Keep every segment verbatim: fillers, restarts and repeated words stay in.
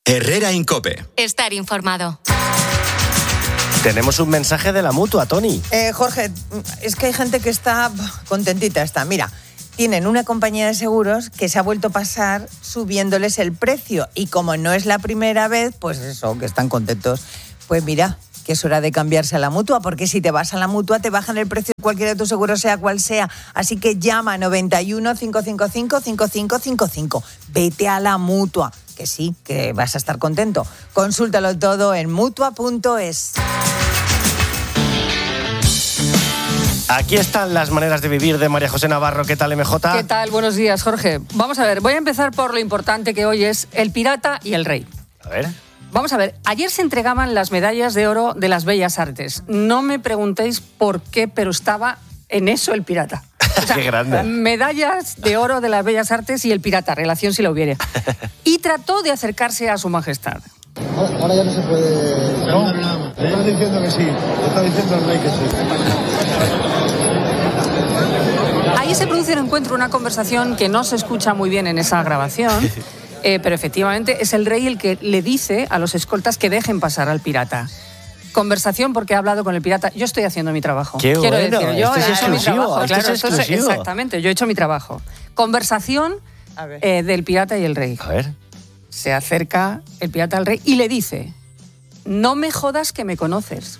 Herrera en COPE. Estar informado. Tenemos un mensaje de la Mutua, Toni. Eh, Jorge, es que hay gente que está contentita. Está. Mira, tienen una compañía de seguros que se ha vuelto a pasar subiéndoles el precio. Y como no es la primera vez, pues eso, que están contentos. Pues mira, que es hora de cambiarse a la Mutua, porque si te vas a la Mutua te bajan el precio de cualquiera de tus seguros, sea cual sea. Así que llama noventa y uno, cinco cinco cinco, cinco cinco cinco cinco. Vete a la Mutua, que sí, que vas a estar contento. Consúltalo todo en mutua punto es. Aquí están las maneras de vivir de María José Navarro. ¿Qué tal, M J? ¿Qué tal? Buenos días, Jorge. Vamos a ver, voy a empezar por lo importante que hoy es el pirata y el rey. A ver... Vamos a ver, ayer se entregaban las medallas de oro de las Bellas Artes. No me preguntéis por qué, pero estaba en eso el pirata. O sea, ¡qué grande! Medallas de oro de las Bellas Artes y el pirata, relación si la hubiera. Y trató de acercarse a su majestad. Ahora, ahora ya no se puede... ¿No? Estás diciendo que sí, está diciendo el rey que sí. Ahí se produce un encuentro, una conversación que no se escucha muy bien en esa grabación. Eh, pero efectivamente es el rey el que le dice a los escoltas que dejen pasar al pirata. Conversación porque ha hablado con el pirata. Yo estoy haciendo mi trabajo. Qué Quiero bueno, decir, yo esto es he hecho mi exclusivo, trabajo. esto Claro, es esto es, exclusivo. exactamente, yo he hecho mi trabajo. Conversación eh, del pirata y el rey. A ver. Se acerca el pirata al rey y le dice: no me jodas que me conoces.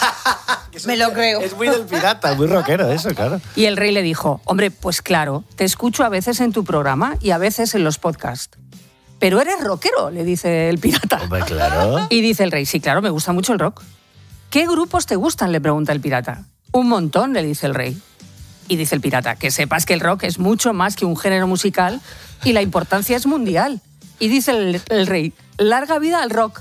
Me lo creo. Es muy del pirata, muy rockero eso, claro. Y el rey le dijo: hombre, pues claro, te escucho a veces en tu programa y a veces en los podcasts. Pero eres rockero, le dice el pirata. Hombre, claro. Y dice el rey: sí, claro, me gusta mucho el rock. ¿Qué grupos te gustan?, le pregunta el pirata. Un montón, le dice el rey. Y dice el pirata: que sepas que el rock es mucho más que un género musical y la importancia es mundial. Y dice el, el rey: larga vida al rock.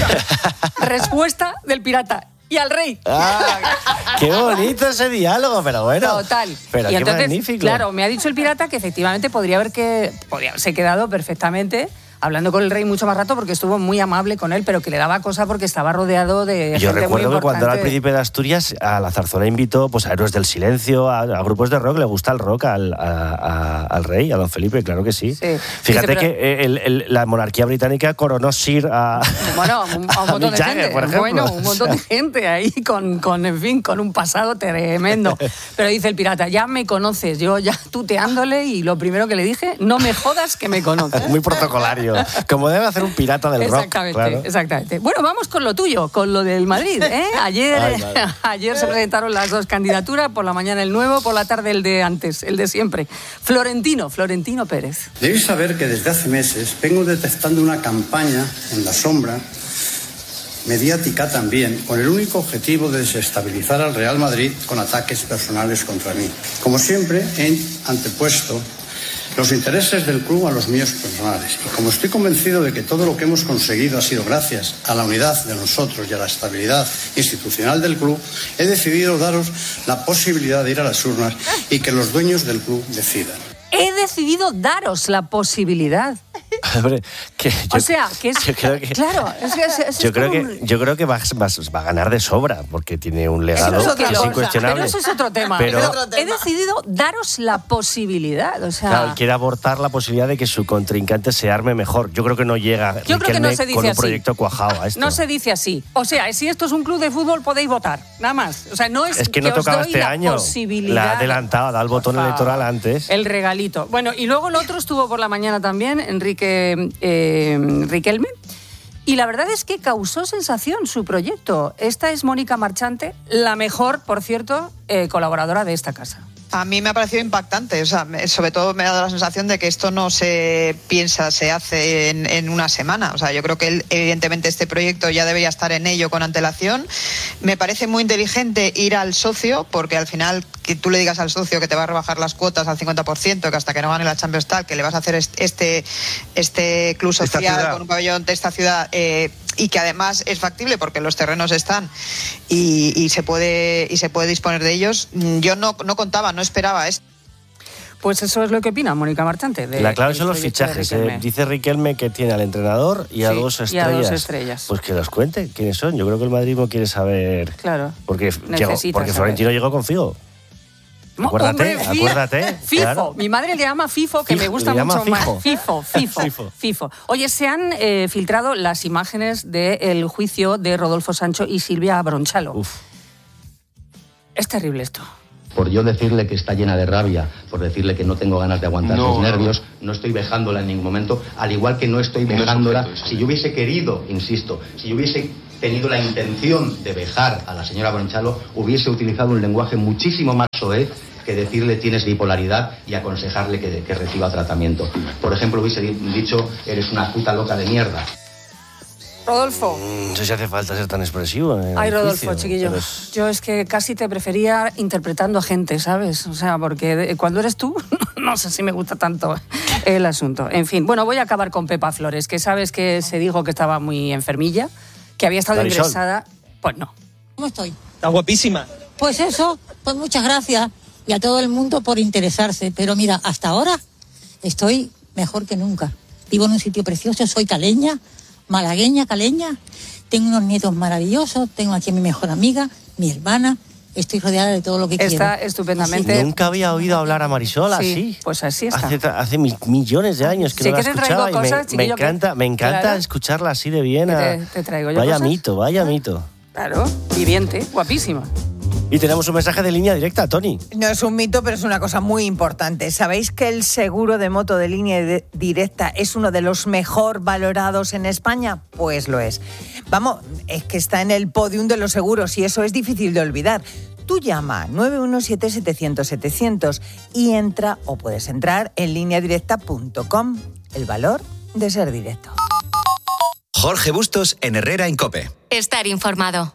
Respuesta del pirata: y al rey. Ah, ¡qué bonito ese diálogo! Pero bueno. Total. Pero y qué entonces, magnífico. claro, me ha dicho el pirata que efectivamente podría haber que podría haberse quedado perfectamente hablando con el rey mucho más rato porque estuvo muy amable con él, pero que le daba cosa porque estaba rodeado de Yo gente recuerdo muy que cuando era el importante. príncipe de Asturias, a la zarzuela invitó pues, a Héroes del Silencio, a, a grupos de rock. Le gusta el rock al, a, a, al rey, a don Felipe, claro que sí. Sí. Fíjate Dice, pero... que el, el, la monarquía británica coronó Sir a, bueno, un, a un a montón Mick de Jagger, gente. por ejemplo. Bueno, un montón de gente ahí con, con, en fin, con un pasado tremendo. Pero dice el pirata: ya me conoces, yo ya tuteándole y lo primero que le dije: no me jodas que me conoces. Muy protocolario, como debe hacer un pirata del rock. Exactamente, Claro. exactamente. Bueno, vamos con lo tuyo, con lo del Madrid, ¿eh? Ayer, Ay, vale. ayer se presentaron las dos candidaturas, por la mañana el nuevo, por la tarde el de antes, el de siempre. Florentino, Florentino Pérez. Debéis saber que desde hace meses vengo detectando una campaña en la sombra, mediática también, con el único objetivo de desestabilizar al Real Madrid con ataques personales contra mí. Como siempre, he antepuesto los intereses del club a los míos personales. Y como estoy convencido de que todo lo que hemos conseguido ha sido gracias a la unidad de nosotros y a la estabilidad institucional del club, he decidido daros la posibilidad de ir a las urnas y que los dueños del club decidan. He decidido daros la posibilidad. Hombre, que yo, O sea, que es... yo creo que, claro, es que es, es yo creo como que, un- yo creo que va, va, va a ganar de sobra, porque tiene un legado Eso es que otra es cosa, incuestionable. pero eso es otro tema. Pero- Pero he decidido daros la posibilidad, o sea... Claro, él quiere abortar la posibilidad de que su contrincante se arme mejor. Yo creo que no llega Yo creo que no Riquelme se dice con un así. proyecto cuajado a esto. No se dice así. O sea, si esto es un club de fútbol, podéis votar. Nada más. O sea, no es, Es que no os tocaba doy este la año. posibilidad. La ha adelantado, da el Por botón favor. electoral antes. El regalito. Bueno, y luego el otro estuvo por la mañana también, Enrique eh, Riquelme. Y la verdad es que causó sensación su proyecto. Esta es Mónica Marchante, la mejor, por cierto, eh, colaboradora de esta casa. A mí me ha parecido impactante, o sea, me- sobre todo me ha dado la sensación de que esto no se piensa, se hace en, en una semana. O sea, yo creo que él, evidentemente este proyecto ya debería estar en ello con antelación. Me parece muy inteligente ir al socio, porque al final que tú le digas al socio que te va a rebajar las cuotas al cincuenta por ciento, que hasta que no gane la Champions tal, que le vas a hacer est- este, este club Esta social ciudad. con un pabellón de esta ciudad, eh, y que además es factible porque los terrenos están y, y se puede y se puede disponer de ellos. Yo no, no contaba, no esperaba esto. Pues eso es lo que opina Mónica Marchante. De, La clave del son los proyecto de fichajes. Riquelme. eh. Dice Riquelme que tiene al entrenador y a, Sí, dos y a estrellas. dos estrellas. Pues que los cuente quiénes son. Yo creo que el madridismo quiere saber. Claro. Porque, llegó, Necesita porque saber. Florentino llegó con Figo. Acuérdate, Hombre, acuérdate. FIFO. Claro. Mi madre le llama FIFO, que Fijo, me gusta le llama mucho fijo. más. FIFO, FIFO, Fifo. FIFO. Oye, se han eh, filtrado las imágenes del juicio de Rodolfo Sancho y Silvia Bronchalo. Uf. Es terrible esto. Por yo decirle que está llena de rabia, por decirle que no tengo ganas de aguantar No, sus nervios, no. no estoy vejándola en ningún momento, al igual que no estoy No es vejándola. objeto eso. Si yo hubiese querido, insisto, si yo hubiese tenido la intención de vejar a la señora Bronchalo, hubiese utilizado un lenguaje muchísimo más soez que decirle tienes bipolaridad y aconsejarle que, que reciba tratamiento. Por ejemplo, hubiese di- dicho, eres una puta loca de mierda. Rodolfo. No sé si hace falta ser tan expresivo. En Ay, el Rodolfo, juicio, chiquillo. pero es- Yo es que casi te prefería interpretando a gente, ¿sabes? O sea, porque de- cuando eres tú, no sé si me gusta tanto el asunto. En fin, bueno, voy a acabar con Pepa Flores, que sabes que se dijo que estaba muy enfermilla, que había estado Marisol. ingresada. Pues no. ¿Cómo estoy? Está guapísima. Pues eso, pues muchas gracias y a todo el mundo por interesarse. Pero mira, hasta ahora estoy mejor que nunca. Vivo en un sitio precioso, soy caleña, malagueña, caleña. Tengo unos nietos maravillosos, tengo aquí a mi mejor amiga, mi hermana. Estoy rodeada de todo lo que Está quiero. estupendamente. Nunca había oído hablar a Marisol Sí, así. pues así está. Hace, hace mi- millones de años que Sí no la que te traigo escuchaba y me- cosas, me, chiquillo, que- encanta, me encanta claro. escucharla así de bien. Que a- te- te traigo yo vaya cosas. mito, vaya mito. Claro, viviente, guapísima. Y tenemos un mensaje de línea directa, Tony. No es un mito, pero es una cosa muy importante. ¿Sabéis que el seguro de moto de línea de- directa es uno de los mejor valorados en España? Pues lo es. Vamos, es que está en el podium de los seguros y eso es difícil de olvidar. Tú llama nueve uno siete, setecientos, setecientos y entra o puedes entrar en línea directa punto com. El valor de ser directo. Jorge Bustos en Herrera en COPE. Estar informado.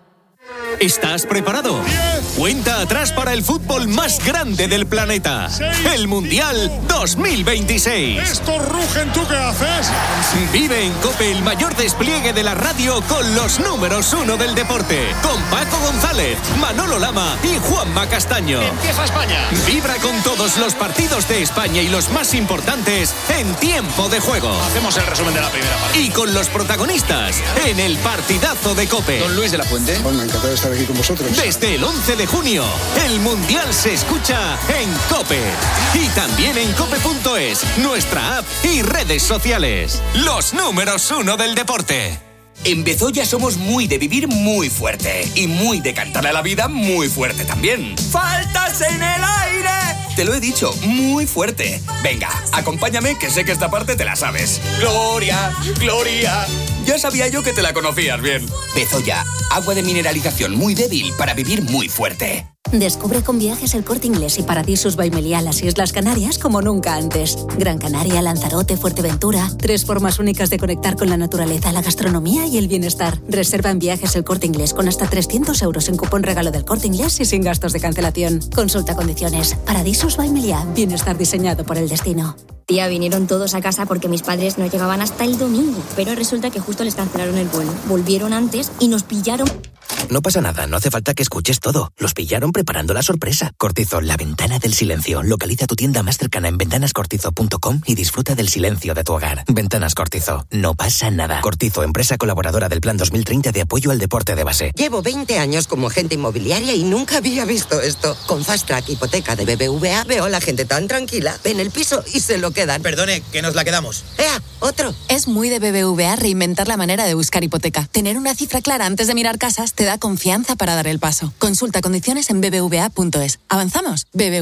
¿Estás preparado? Cuenta atrás para el fútbol más grande del planeta. El Mundial dos mil veintiséis. ¡Estos rugen! ¿Tú qué haces? Vive en COPE el mayor despliegue de la radio con los números uno del deporte. Con Paco González, Manolo Lama y Juanma Castaño. ¡Empieza España! Vibra con todos los partidos de España y los más importantes en tiempo de juego. Hacemos el resumen de la primera parte. Y con los protagonistas en el partidazo de COPE. Don Luis de la Fuente. Bueno, encantado de estar aquí con vosotros. Desde el once de junio, el Mundial se escucha en COPE. Y también en cope punto es, nuestra app y redes sociales. Los números uno del deporte. En Bezoya somos muy de vivir muy fuerte y muy de cantar a la vida muy fuerte también. ¡Faltas en el aire! Te lo he dicho, muy fuerte. Venga, acompáñame que sé que esta parte te la sabes. ¡Gloria! ¡Gloria! Ya sabía yo que te la conocías bien. Bezoya, agua de mineralización muy débil para vivir muy fuerte. Descubre con Viajes El Corte Inglés y Paradisus by Meliá las Islas Canarias como nunca antes. Gran Canaria, Lanzarote, Fuerteventura. Tres formas únicas de conectar con la naturaleza, la gastronomía y el bienestar. Reserva en Viajes El Corte Inglés con hasta trescientos euros en cupón regalo del Corte Inglés y sin gastos de cancelación. Consulta condiciones. Paradisus by Meliá. Bienestar diseñado por el destino. Tía, vinieron todos a casa porque mis padres no llegaban hasta el domingo. Pero resulta que justo les cancelaron el vuelo. Volvieron antes y nos pillaron... No pasa nada, no hace falta que escuches todo. Los pillaron preparando la sorpresa. Cortizo, la ventana del silencio. Localiza tu tienda más cercana en ventanas cortizo punto com y disfruta del silencio de tu hogar. Ventanas Cortizo, no pasa nada. Cortizo, empresa colaboradora del Plan dos mil treinta de apoyo al deporte de base. Llevo veinte años como agente inmobiliaria y nunca había visto esto. Con Fast Track Hipoteca de B B V A veo a la gente tan tranquila. Ven el piso y se lo quedan. Perdone, que nos la quedamos. ¡Ea! ¡Otro! Es muy de B B V A reinventar la manera de buscar hipoteca. Tener una cifra clara antes de mirar casas te da confianza para dar el paso. Consulta condiciones en b b v a punto es. ¿Avanzamos? B B V A.